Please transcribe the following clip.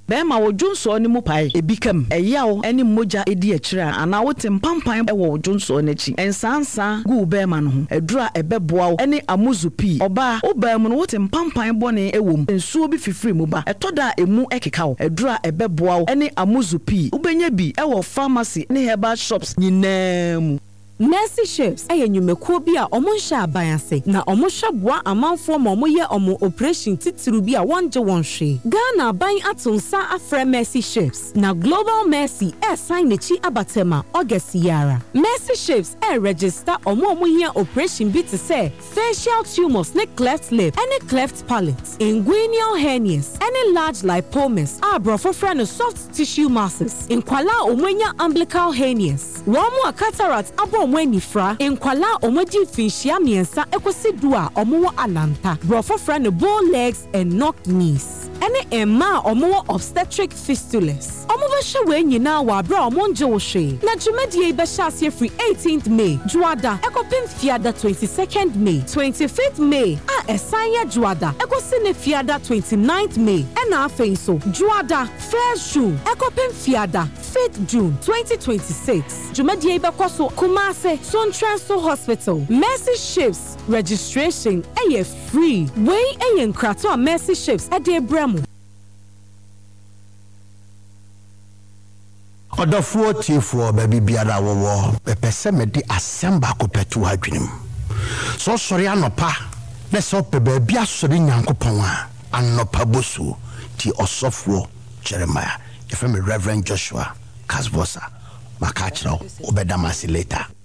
bɛma wo dwonso ne mu pae ebi kam ɛyaw ene moja edi akira ana wote mpampan ɛwɔ dwonso n'akyi ensansa gu bɛma no ho edura ɛbɛboa wo ene amuzu pi oba oba mu no wote mpampan bɔne ɛwom nsuo bi fifiri mu ba ɛtoda emu ɛkeka wo edura ɛbɛboa wo ene amuzu pi ubenya bi ɛwɔ pharmacy ne herbal shops nyinaa mu. Mercy Chefs eye nyumekuo bi a omo nhya abayase na omo hweboa amanfo ma omo ye omo operation titiru bi a wonje wonhwe Ghana ban atonsa afre Mercy Chefs na Global Mercy sign nechi abatema August yara Mercy Chefs register omo ye operation bi te say facial tumors ne cleft lip any cleft palate inguinal hernias any large lipomas abrofo friend soft tissue masses inkwala omanya umbilical hernias womo cataract abo Mwenifra enkwala omoji finshia miensa ekosi dua omo alanta brofo friend bow legs and knocked knees ene emma omo obstetric fistulas omo behwe we nyina wa bra omo nje wo hwe na dwumadie be hye free 18th May juada ekopim fiada 22nd May 25th May esanya juada ekosi ne fiada 29th May ena afei so juada 1st June ekopim fiada 5th June 2026 dwumadie be koso Kumasi Sontranso Hospital. Mercy Chefs registration free. Way nkrato Mercy Chefs ade bramo. Odafuo tifo baby biara wo pepese mede asemba ko petu adwenem. So sori anopa na so pe baby asori nyankopon a anopa bosu ti osofo Jeremiah. If I'm Reverend Joshua Kasbosa, Makachro, Obedamasi later.